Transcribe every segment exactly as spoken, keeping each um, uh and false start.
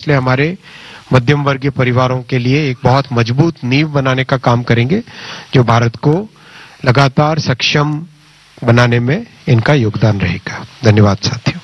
इसलिए हमारे मध्यम वर्गीय परिवारों के लिए एक बहुत मजबूत नींव बनाने का काम करेंगे, जो भारत को लगातार सक्षम बनाने में इनका योगदान रहेगा। धन्यवाद साथियों।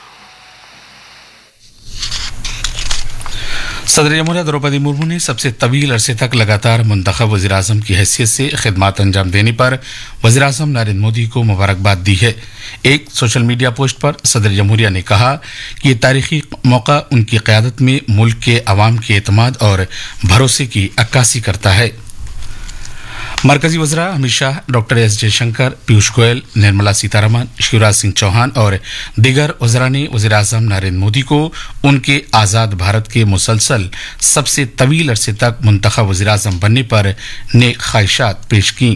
सदर जमहूरिया द्रौपदी मुर्मू ने सबसे तवील अरसे तक लगातार मुंतखब वज़ीर-ए-आज़म की हैसियत से खिदमत अंजाम देने पर वज़ीर-ए-आज़म नरेंद्र मोदी को मुबारकबाद दी है। एक सोशल मीडिया पोस्ट पर सदर जमहूरिया ने कहा कि ये तारीखी मौका उनकी क़यादत में मुल्क के अवाम के एतमाद और भरोसे की अक्कासी करता है। मरकजी वज़रा अमित शाह, डॉक्टर एस जयशंकर, पीयूष गोयल, निर्मला सीतारमण, शिवराज सिंह चौहान और दीगर वज़रा ने वज़ीर-ए-आज़म नरेंद्र मोदी को उनके आज़ाद भारत के मुसलसल सबसे तवील अरसे तक मुंतखब वज़ीर-ए-आज़म बनने पर नेक ख्वाहिशात पेश की।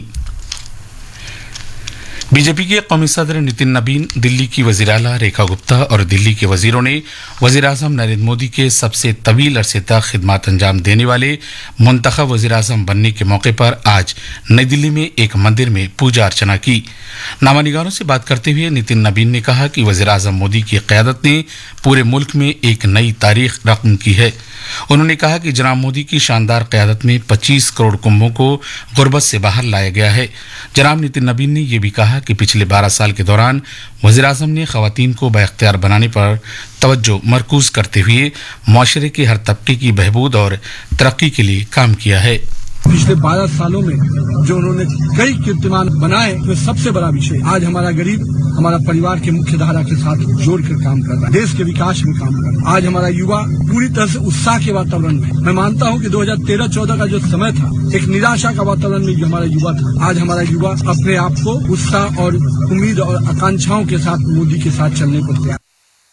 बीजेपी के कौमी सदर नितिन नबीन, दिल्ली की वज़ीर आला रेखा गुप्ता और दिल्ली के वज़ीरों ने वज़ीर-ए-आज़म नरेंद्र मोदी के सबसे तवील अरसे तक खिदमत अंजाम देने वाले मुंतखब वज़ीर-ए-आज़म बनने के मौके पर आज नई दिल्ली में एक मंदिर में पूजा अर्चना की। नामानिगारों से बात करते हुए नितिन नबीन ने कहा कि वज़ीर-ए-आज़म मोदी की क़यादत ने पूरे मुल्क में एक नई तारीख रक़म की है। उन्होंने कहा कि जनाब मोदी की शानदार क़यादत में पच्चीस करोड़ कुंभों को गुर्बत से बाहर लाया गया है। जनाब नितिन नबीन ने यह भी कहा कि पिछले बारह साल के दौरान वज़ीर-ए-आज़म ने ख़वातीन को बाइख्तियार बनाने पर तवज्जो मरकूज करते हुए माशरे के हर तबके की बहबूद और तरक्की के लिए काम किया है। पिछले बारह सालों में जो उन्होंने कई कीर्तिमान बनाए, तो सबसे बड़ा विषय आज हमारा गरीब हमारा परिवार के मुख्य धारा के साथ जोड़कर काम कर रहा है, देश के विकास में काम कर रहा है। आज हमारा युवा पूरी तरह से उत्साह के वातावरण में, मैं मानता हूं कि दो हज़ार तेरह चौदह का जो समय था एक निराशा का वातावरण में जो हमारा युवा था, आज हमारा युवा अपने आप को उत्साह और उम्मीद और आकांक्षाओं के साथ मोदी के साथ चलने को तैयार।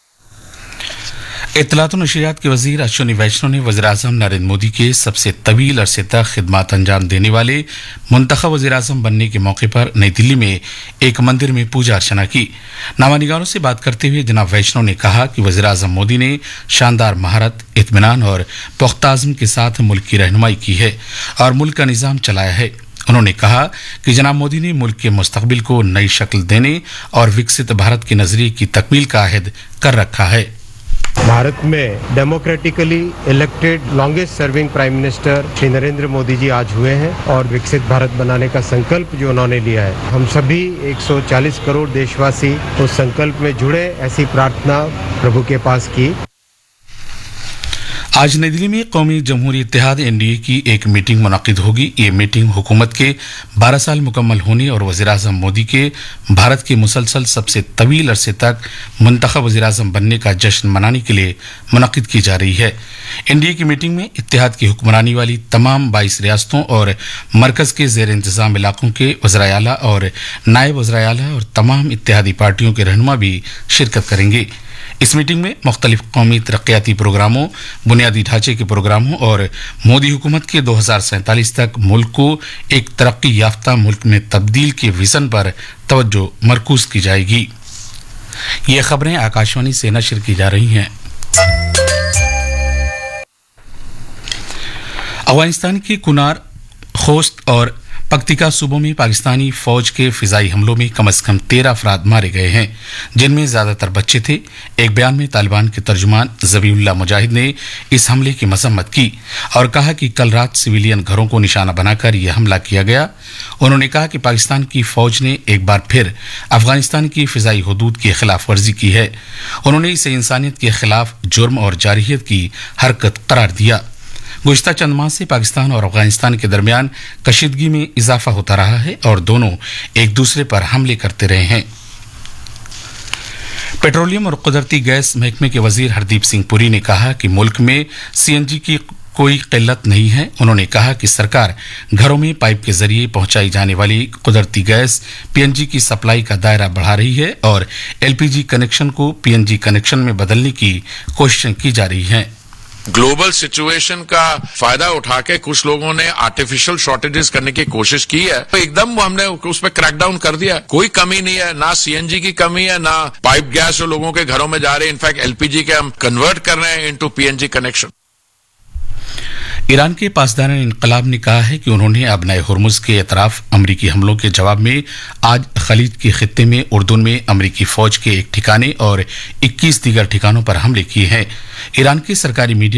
इत्तलात और नशरियात के वज़ीर अश्विनी वैष्णव ने वज़ीर-ए-आज़म नरेंद्र मोदी के सबसे तवील अरसे तक खिदमत अंजाम देने वाले मुंतखब वज़ीर-ए-आज़म बनने के मौके पर नई दिल्ली में एक मंदिर में पूजा अर्चना की। नामानिगारों से बात करते हुए जनाब वैष्णव ने कहा कि वज़ीर-ए-आज़म मोदी ने शानदार महारत, इत्मीनान और पुख्ता अज़्म के साथ मुल्क की रहनुमाई की है और मुल्क का निज़ाम चलाया है। उन्होंने कहा कि जनाब मोदी ने मुल्क के मुस्तकबिल को नई शक्ल देने और विकसित भारत के नजरिए की तकमील का अहद कर रखा है। भारत में democratically elected longest serving prime minister Shri Narendra Modi ji आज हुए हैं और विकसित भारत बनाने का संकल्प जो उन्होंने लिया है, हम सभी एक सौ चालीस करोड़ देशवासी उस संकल्प में जुड़े, ऐसी प्रार्थना प्रभु के पास की। आज नई दिल्ली में कौमी जमहूरी इत्तेहाद एनडीए की एक मीटिंग मुनक़िद होगी। ये मीटिंग हुकूमत के बारह साल मुकम्मल होने और वज़ीर-ए-आज़म मोदी के भारत के मुसलसल सबसे तवील अरसे तक मुंतखब वज़ीर-ए-आज़म बनने का जश्न मनाने के लिए मुनक़िद की जा रही है। एनडीए की मीटिंग में इत्तेहाद की हुक्मरानी वाली तमाम बाईस रियासतों और मरकज़ के ज़ेर इंतज़ाम इलाकों के वज़राए आला और नायब वज़राए आला और तमाम इत्तेहादी पार्टियों के रहनुमा भी शिरकत करेंगे। इस मीटिंग में मुख्तलिफ कौमी तरक्याती प्रोग्रामों, बुनियादी ढांचे के प्रोग्रामों और मोदी हुकूमत के दो हजार सैंतालीस तक मुल्क को एक तरक्की याफ्ता मुल्क में तब्दील के विजन पर तवज्जो मरकूज की जाएगी। ये खबरें आकाशवाणी से नशर की जा रही हैं। अफगानिस्तान के कुनार, खोस्त और पक्तिका सूबों में पाकिस्तानी फौज के फिजाई हमलों में कम से कम तेरह अफराद मारे गए हैं, जिनमें ज्यादातर बच्चे थे। एक बयान में तालिबान के तर्जुमान ज़बीउल्लाह मुजाहिद ने इस हमले की मजम्मत की और कहा कि कल रात सिविलियन घरों को निशाना बनाकर यह हमला किया गया। उन्होंने कहा कि पाकिस्तान की फौज ने एक बार फिर अफगानिस्तान की फिजाई हदूद की खिलाफ वर्जी की है। उन्होंने इसे इंसानियत के खिलाफ जुर्म और जारहियत की हरकत करार दिया। गुज़िश्ता चंद माह से पाकिस्तान और अफगानिस्तान के दरमियान कशीदगी में इजाफा होता रहा है और दोनों एक दूसरे पर हमले करते रहे हैं। पेट्रोलियम और कुदरती गैस महकमे के वजीर हरदीप सिंह पुरी ने कहा कि मुल्क में सीएनजी की कोई किल्लत नहीं है। उन्होंने कहा कि सरकार घरों में पाइप के जरिए पहुंचाई जाने वाली कुदरती गैस पीएनजी की सप्लाई का दायरा बढ़ा रही है और एलपीजी कनेक्शन को पीएनजी कनेक्शन में बदलने की कोशिशें की जा रही हैं। ग्लोबल सिचुएशन का फायदा उठा के कुछ लोगों ने आर्टिफिशियल शॉर्टेजेस करने की कोशिश की है, तो एकदम हमने उस पर क्रैकडाउन कर दिया। कोई कमी नहीं है, ना सीएनजी की कमी है, ना पाइप गैस जो लोगों के घरों में जा रहे हैं। इनफैक्ट एलपीजी के हम कन्वर्ट कर रहे हैं इनटू पीएनजी कनेक्शन। ईरान के पासदार इनकलाब ने कहा है कि उन्होंने अब नए हुर्मुज के एतराफ अमरीकी हमलों के जवाब में आज खलीज के खित्ते में उर्दून में अमरीकी फौज के एक ठिकाने और इक्कीस दीगर ठिकानों पर हमले किए हैं। ईरान के सरकारी मीडिया